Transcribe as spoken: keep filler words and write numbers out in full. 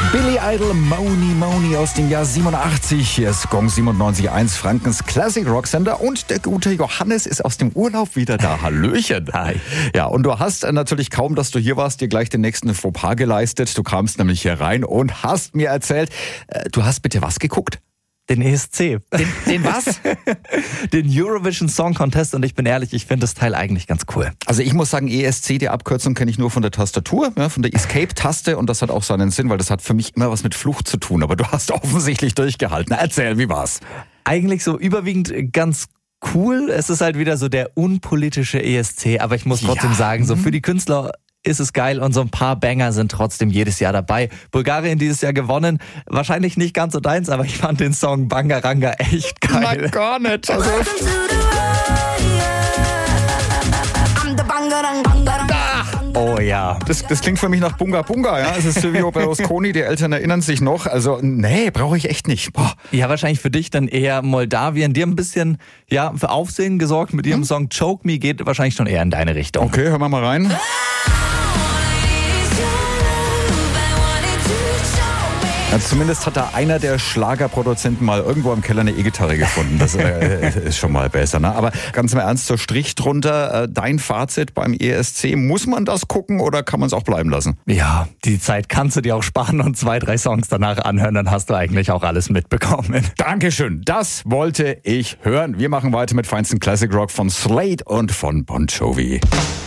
Billy Idol, Moni Moni aus dem Jahr siebenundachtzig. Hier ist Gong siebenundneunzig Komma eins, Frankens Classic Rock Sender. Und der gute Johannes ist aus dem Urlaub wieder da. Hallöchen. Hi. Ja, und du hast natürlich kaum, dass du hier warst, dir gleich den nächsten Fauxpas geleistet. Du kamst nämlich hier rein und hast mir erzählt, äh, du hast bitte was geguckt? Den E S C. Den, den was? Den Eurovision Song Contest, und ich bin ehrlich, ich finde das Teil eigentlich ganz cool. Also ich muss sagen, E S C, die Abkürzung kenne ich nur von der Tastatur, ja, von der Escape-Taste, und das hat auch seinen Sinn, weil das hat für mich immer was mit Flucht zu tun. Aber du hast offensichtlich durchgehalten. Erzähl, wie war's? Eigentlich so überwiegend ganz cool. Es ist halt wieder so der unpolitische E S C, aber ich muss trotzdem Ja. sagen, so für die Künstler ist es geil, und so ein paar Banger sind trotzdem jedes Jahr dabei. Bulgarien dieses Jahr gewonnen, wahrscheinlich nicht ganz so deins, aber ich fand den Song Bangaranga echt geil. Na, gar nicht. Also, Oh ja. das, das klingt für mich nach Bunga Bunga, ja. Es ist Silvio Berlusconi, die Eltern erinnern sich noch. Also, nee, brauche ich echt nicht. Boah. Ja, wahrscheinlich für dich dann eher Moldawien. Die haben ein bisschen ja, für Aufsehen gesorgt mit ihrem Song Choke Me, geht wahrscheinlich schon eher in deine Richtung. Okay, hören wir mal rein. Ja, zumindest hat da einer der Schlagerproduzenten mal irgendwo im Keller eine E-Gitarre gefunden. Das äh, ist schon mal besser. Ne? Aber ganz im Ernst, so Strich drunter, äh, dein Fazit beim E S C, muss man das gucken oder kann man es auch bleiben lassen? Ja, die Zeit kannst du dir auch sparen und zwei, drei Songs danach anhören, dann hast du eigentlich auch alles mitbekommen. Dankeschön, das wollte ich hören. Wir machen weiter mit feinsten Classic Rock von Slade und von Bon Jovi.